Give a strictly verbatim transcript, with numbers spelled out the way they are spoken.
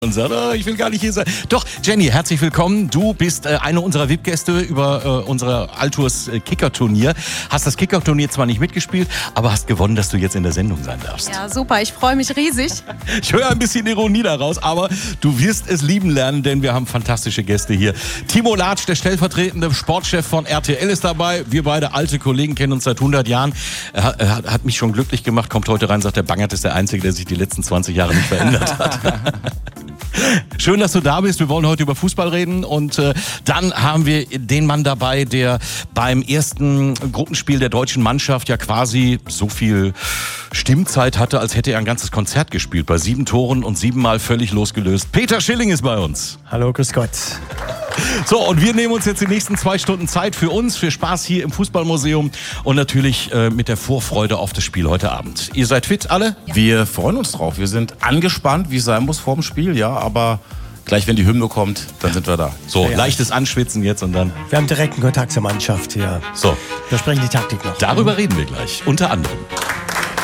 Und sagt, oh, ich will gar nicht hier sein. Doch, Jenny, herzlich willkommen. Du bist äh, eine unserer V I P-Gäste über äh, unser Altours äh, Kicker-Turnier. Hast das Kicker-Turnier zwar nicht mitgespielt, aber hast gewonnen, dass du jetzt in der Sendung sein darfst. Ja, super. Ich freue mich riesig. Ich höre ein bisschen Ironie daraus, aber du wirst es lieben lernen, denn wir haben fantastische Gäste hier. Timo Latsch, der stellvertretende Sportchef von R T L, ist dabei. Wir beide alte Kollegen, kennen uns seit hundert Jahren. Er hat, er hat mich schon glücklich gemacht, kommt heute rein, sagt, der Bangert ist der Einzige, der sich die letzten zwanzig Jahre nicht verändert hat. Schön, dass du da bist. Wir wollen heute über Fußball reden und äh, dann haben wir den Mann dabei, der beim ersten Gruppenspiel der deutschen Mannschaft ja quasi so viel Stimmzeit hatte, als hätte er ein ganzes Konzert gespielt. Bei sieben Toren und siebenmal völlig losgelöst. Peter Schilling ist bei uns. Hallo, grüß Gott. So, und wir nehmen uns jetzt die nächsten zwei Stunden Zeit für uns, für Spaß hier im Fußballmuseum und natürlich äh, mit der Vorfreude auf das Spiel heute Abend. Ihr seid fit, alle? Ja. Wir freuen uns drauf. Wir sind angespannt, wie es sein muss vor dem Spiel, ja, aber gleich, wenn die Hymne kommt, dann sind wir da. So, ja, ja. Leichtes Anschwitzen jetzt und dann... Wir haben direkten Kontakt zur Mannschaft hier. So. Wir sprechen die Taktik noch. Darüber reden wir gleich, unter anderem.